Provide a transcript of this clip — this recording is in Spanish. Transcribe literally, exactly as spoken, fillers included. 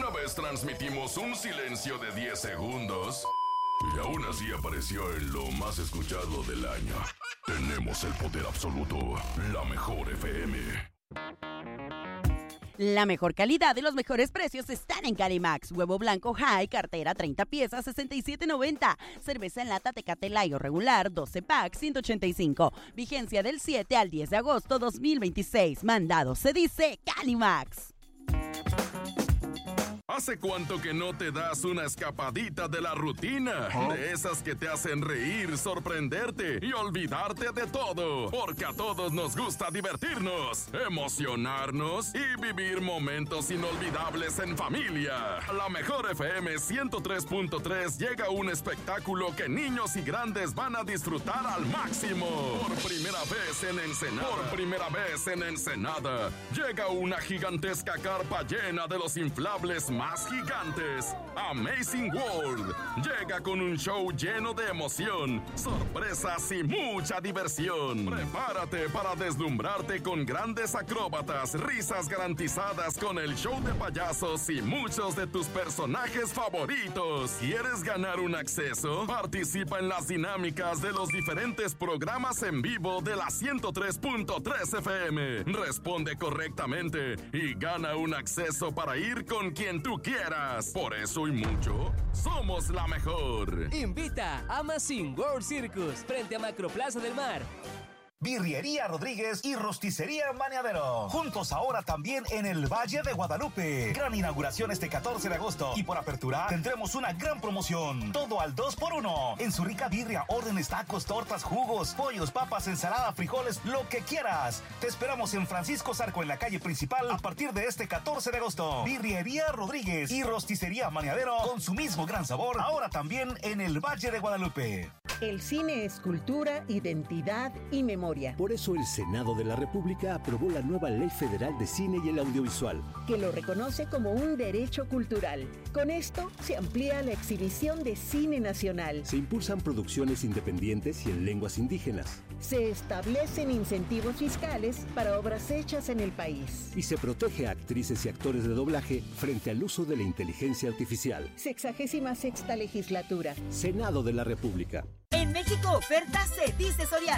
Una vez transmitimos un silencio de diez segundos y aún así apareció en lo más escuchado del año. Tenemos el poder absoluto, la mejor F M. La mejor calidad y los mejores precios están en Calimax. Huevo blanco High, cartera treinta piezas, sesenta y siete noventa. Cerveza en lata Tecate Light o regular, doce pack, ciento ochenta y cinco. Vigencia del siete al diez de agosto dos mil veintiséis. Mandado se dice Calimax. ¿Hace cuánto que no te das una escapadita de la rutina? ¿Ah? De esas que te hacen reír, sorprenderte y olvidarte de todo. Porque a todos nos gusta divertirnos, emocionarnos y vivir momentos inolvidables en familia. A la mejor F M ciento tres punto tres llega un espectáculo que niños y grandes van a disfrutar al máximo. Por primera vez en Ensenada. Por primera vez en Ensenada. Llega una gigantesca carpa llena de los inflables más gigantes. Amazing World llega con un show lleno de emoción, sorpresas y mucha diversión. Prepárate para deslumbrarte con grandes acróbatas, risas garantizadas con el show de payasos y muchos de tus personajes favoritos. ¿Quieres ganar un acceso? Participa en las dinámicas de los diferentes programas en vivo de la ciento tres punto tres F M. Responde correctamente y gana un acceso para ir con quien tú quieras. Por eso y mucho, somos la mejor. Invita a Amazing World Circus frente a Macroplaza del Mar. Birrería Rodríguez y Rosticería Maniadero. Juntos ahora también en el Valle de Guadalupe. Gran inauguración este catorce de agosto. Y por apertura tendremos una gran promoción. Todo al dos por uno. En su rica birria, órdenes, tacos, tortas, jugos, pollos, papas, ensalada, frijoles, lo que quieras. Te esperamos en Francisco Zarco en la calle principal a partir de este catorce de agosto. Birrería Rodríguez y Rosticería Maniadero con su mismo gran sabor. Ahora también en el Valle de Guadalupe. El cine es cultura, identidad y memoria. Por eso el Senado de la República aprobó la nueva Ley Federal de Cine y el Audiovisual, que lo reconoce como un derecho cultural. Con esto se amplía la exhibición de cine nacional. Se impulsan producciones independientes y en lenguas indígenas. Se establecen incentivos fiscales para obras hechas en el país. Y se protege a actrices y actores de doblaje frente al uso de la inteligencia artificial. Sexagésima sexta legislatura. Senado de la República. En México, oferta se dice Soriana.